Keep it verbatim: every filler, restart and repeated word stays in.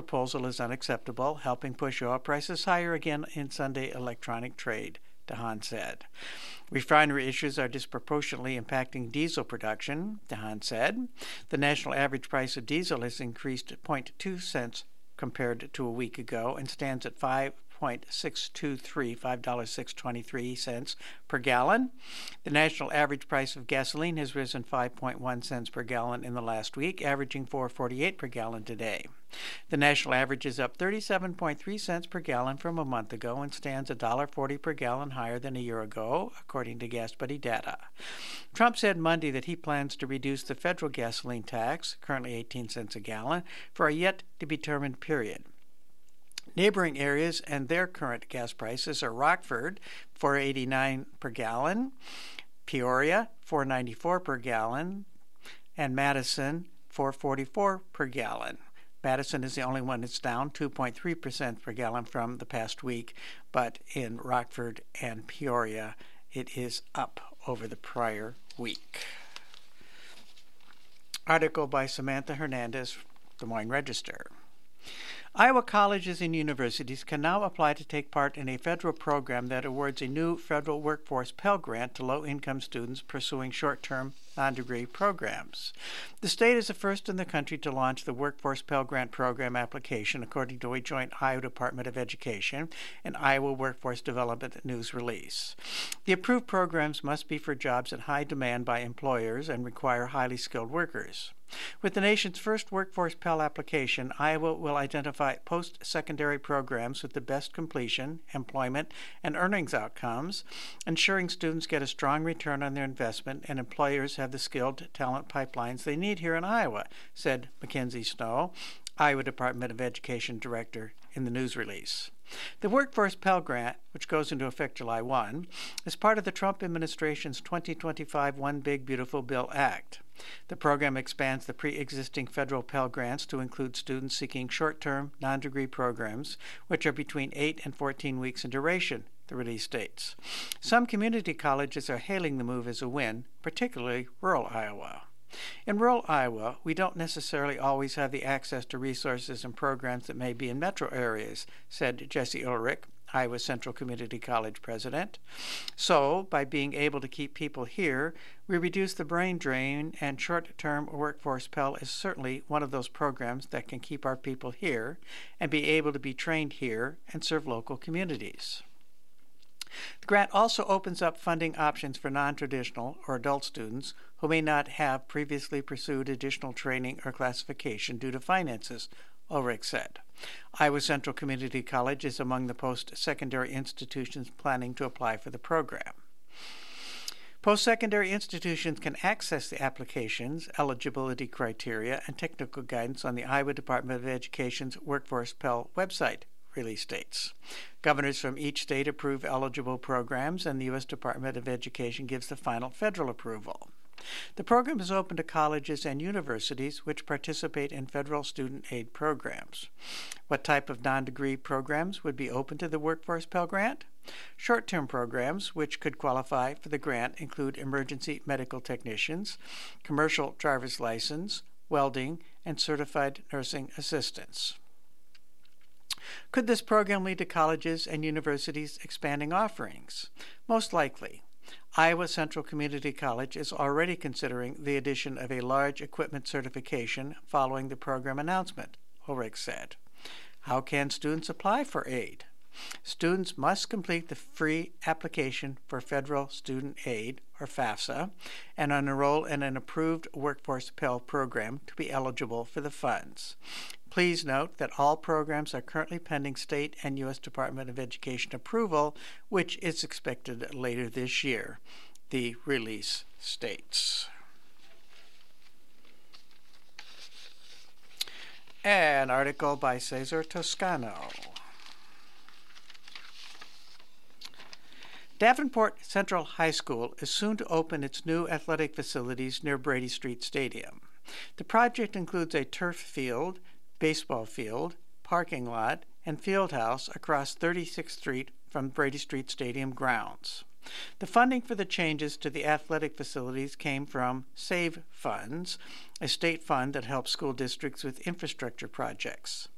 proposal is unacceptable, helping push oil prices higher again in Sunday electronic trade, DeHaan said. Refinery issues are disproportionately impacting diesel production, DeHaan said. The national average price of diesel has increased zero point two cents compared to a week ago and stands at five point six two three, five dollars and six dollars and twenty-three cents per gallon. The national average price of gasoline has risen five point one cents per gallon in the last week, averaging four dollars and forty-eight cents per gallon today. The national average is up thirty-seven point three cents per gallon from a month ago and stands one dollar and forty cents per gallon higher than a year ago, according to GasBuddy data. Trump said Monday that he plans to reduce the federal gasoline tax, currently eighteen cents a gallon, for a yet-to-be-determined period. Neighboring areas and their current gas prices are Rockford, four dollars and eighty-nine cents per gallon, Peoria, four dollars and ninety-four cents per gallon, and Madison, four dollars and forty-four cents per gallon. Madison is the only one that's down two point three percent per gallon from the past week, but in Rockford and Peoria, it is up over the prior week. Article by Samantha Hernandez, Des Moines Register. Iowa colleges and universities can now apply to take part in a federal program that awards a new federal workforce Pell Grant to low-income students pursuing short-term, non-degree programs. The state is the first in the country to launch the Workforce Pell Grant Program application, according to a joint Iowa Department of Education and Iowa Workforce Development news release. The approved programs must be for jobs in high demand by employers and require highly skilled workers. With the nation's first Workforce Pell application, Iowa will identify post-secondary programs with the best completion, employment, and earnings outcomes, ensuring students get a strong return on their investment and employers have the skilled talent pipelines they need here in Iowa, said Mackenzie Snow, Iowa Department of Education Director, in the news release. The Workforce Pell Grant, which goes into effect July first, is part of the Trump administration's twenty twenty-five One Big Beautiful Bill Act. The program expands the pre-existing federal Pell Grants to include students seeking short-term, non-degree programs, which are between eight and fourteen weeks in duration, the release states. Some community colleges are hailing the move as a win, particularly rural Iowa. In rural Iowa, we don't necessarily always have the access to resources and programs that may be in metro areas, said Jesse Ulrich, Iowa Central Community College president. So, by being able to keep people here, we reduce the brain drain, and short-term workforce Pell is certainly one of those programs that can keep our people here and be able to be trained here and serve local communities. The grant also opens up funding options for non-traditional or adult students who may not have previously pursued additional training or classification due to finances, Ulrich said. Iowa Central Community College is among the post-secondary institutions planning to apply for the program. Post-secondary institutions can access the applications, eligibility criteria, and technical guidance on the Iowa Department of Education's Workforce Pell website, release states. Governors from each state approve eligible programs, and the U S Department of Education gives the final federal approval. The program is open to colleges and universities which participate in federal student aid programs. What type of non-degree programs would be open to the Workforce Pell Grant? Short-term programs which could qualify for the grant include emergency medical technicians, commercial driver's license, welding, and certified nursing assistants. Could this program lead to colleges and universities expanding offerings? Most likely. Iowa Central Community College is already considering the addition of a large equipment certification following the program announcement, Ulrich said. How can students apply for aid? Students must complete the free application for Federal Student Aid, or FAFSA, and enroll in an approved Workforce Pell program to be eligible for the funds. Please note that all programs are currently pending state and U S Department of Education approval, which is expected later this year, the release states. An article by Cesar Toscano. Davenport Central High School is soon to open its new athletic facilities near Brady Street Stadium. The project includes a turf field, baseball field, parking lot, and field house across thirty-sixth Street from Brady Street Stadium grounds. The funding for the changes to the athletic facilities came from SAVE Funds, a state fund that helps school districts with infrastructure projects.